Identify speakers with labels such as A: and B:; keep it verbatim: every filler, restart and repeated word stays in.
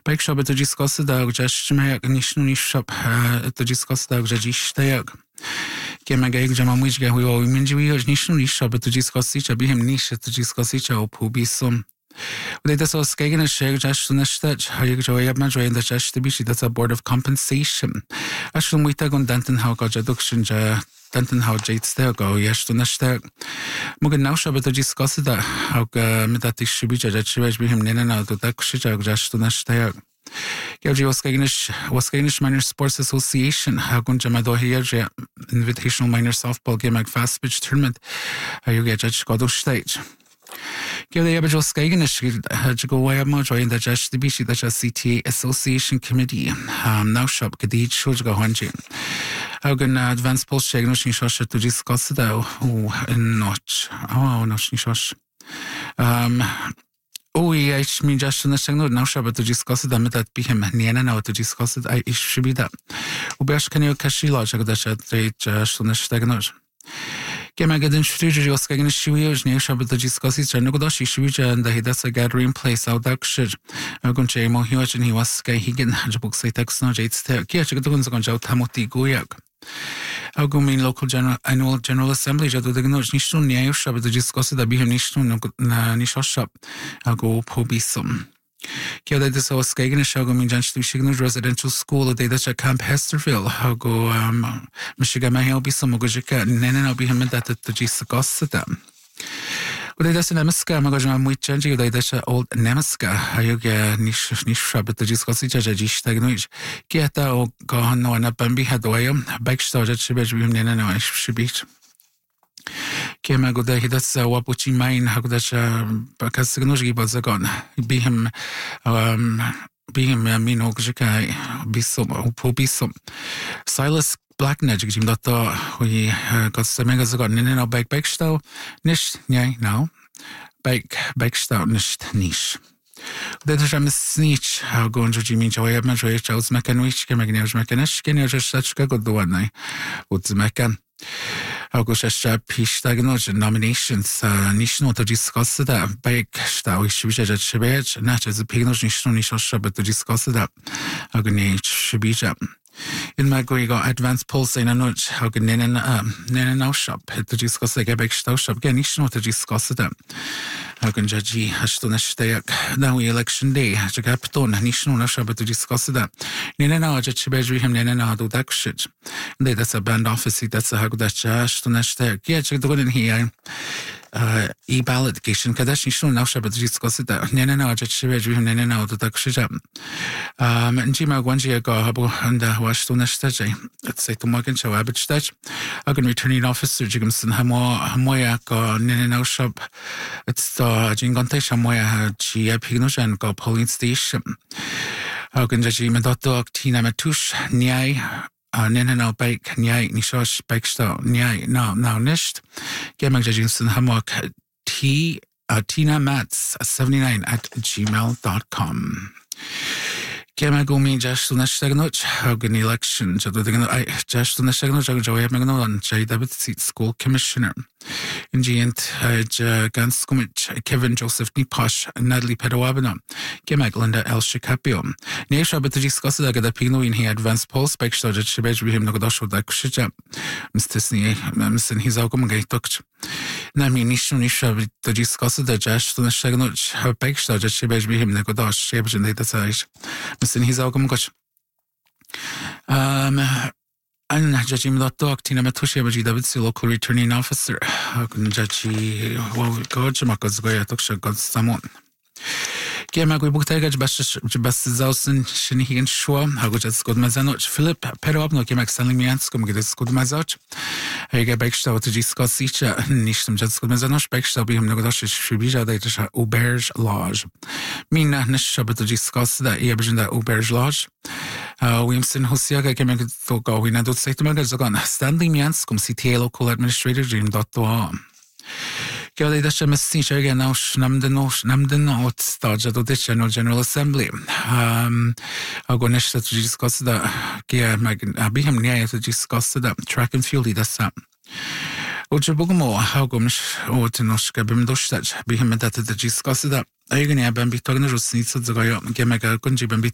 A: Bike shop to discuss the just my nishnu shop to discuss the register. Kemagay Jamamwich Gahu Minji nishnu shop to discuss each a behem niche to discuss each a pubisum. They just was skating a share just to nest how you joy up my joy in the just to be she that's a board of compensation. I should we take on Danton how got adduction Danton how Jade's there go, yes to nest there. Mugan now shop to discuss that how that is should be judged to be him in and out of that shit just to nest there. Gilji was Wasganish Minor Sports Association, how Gunjamado here, invitational minor softball game like fast pitch tournament, how you get judge Godo stage. Give the average Wasganish to go away much in the judge the Bishi that C T A Association Committee, um, now shop Kadid Shulga Honji. How can advanced post check notion shosh to discuss it out, oh, notch, oh, notion shosh. Um, Oh, I mean, just in the second now, shall to discuss it, that be him, Niana now to discuss it, I should be that. Ubesh can you cash logic that at the just on the stagnant. Gemagadin Shri was getting a shoe years near Shabbat to discuss it, and Nogodashi Shuja, and the that's a gathering place out that shit. I'm going to Mo Huach and he was Sky Higgin, the book say text no Jade's tail. Kiachagons on Joe Tamoti Guyak. I'll go mean local general annual general assembly to the Gnosh Nishu Nia Shabbat to discuss it, I be him Nishu Nisho shop. I'll go pobisum. Kia this was skating a Shagomin Junction Signal Residential School, a day that's at Camp Hesterville. I'll go, um, Michigan may be some Mogajika, and then I'll be him that the Jisagos at them. But that's an Nemaska, Magajam, we change you, that's old Nemaska. You get niche shrub at the Jiscosi Jajish Tagnich. Get out, go on, no, and a Bambi had the way, back storage at Shibajim Nana, I should be. Kema go there, that's a Wapuchi mine, how that's a Casinoji was a gun. Be him, um, be him, I mean, Ogakai, be some, Pobisum. Silas Black Magic, Jim Dotto, we got some megas got in and out back backstow, nish, yay, now. Back backstow, nish, niche. That is a snitch, how going to Jimmy Joy, my joy, Charles Mechanwich, Kemagnish Mechanish, can you just such a good one? What's the mechan? How goes a sharp piece diagnosis nominations, Nishno to discuss that, bake, Stow, Shibija Shibaj, not as a Pinos Nishno Nisho, but to discuss that. How can you Shibija? In my go advanced pulse in a notch, how can Nenen now shop to discuss the Quebec Stow shop, again, Nishno to discuss them. How can Jaji Hashtonashtayak now election day, Jagapiton, Nishno shop to discuss that. Nena Jachibaj him Nena do that shit. That's a band office, that's a Hagdash to Nashtak. Yeah, check the one in here. Uh, e ballot cation, Kadashi should now shop to discuss it. Nena Jachibaj him Nena to that shit. Um, and Jima Gwanji go and wash to Nashtaje. Let's say to Morgan Show Abbott Dutch. I can returning officer Jigumson Hamo Hamoya go Nena shop. It's the Jingonte Shamoya Gia Pignoshan go polling station. How can Jaji Medoto Tina Matush Nyai? Nena bake Nyai Nishosh Bakestow Nyai now now nished. Gamma Jajinson Hamok T Tina Mats seventy-nine at gmail dot com. Kemagumi just to Nashtagnot, how can election, just to Nashtagnot, Joy Magnolan, J. David Seat School Commissioner. In the end, Ganskumich, Kevin Joseph Niposh, Natalie Pedawabana, Kemak Linda El Shikapio. Nesha, but to discuss the Pino in here advanced polls, Backstow, Shibaj, him Nogodosho, that Kushija, Mister Snee, Mister Hizalgum Tok. Nami Nishu Nisha to discuss the Jash to Nashtagnot, how Backstow, Shibaj, him Nogodosh, Shabaj, and data size. Mister Hizalgum Gosh. Um, I'm Judging the dog, Tina Matushi, but David, local returning officer. How can Judge, well, Gorge Makos Goya, got someone. Gemma Gubutega, Bastzausen, Shinihi and Shua, how good as good Mazanoch, Philip, Perop, no Gemak selling me anscom, get a good Mazoch. I get Backstow to discuss each Nisham just good Mazanoch, Backstow be him Nogodosh, Shibija, they just Auberge Lodge. Mina Nisha, but to discuss that Ebergen that Auberge Lodge. Williamson Hosiaga came to go in and say to Magazagon, Stanley Mianscom, C T A local administrator, Jim Dotto. Gilly the Shemis again now Namden Namden out Starja to the General General Assembly. Um, I'll go next to discuss the Gia Biham near to discuss the track and field. That's up. Ojabugumo, how gomish or to Noshka Bimdoshtach, Biham that the discuss that. Are you going to have been talking to Snitz of the Gamma Gunji Bambit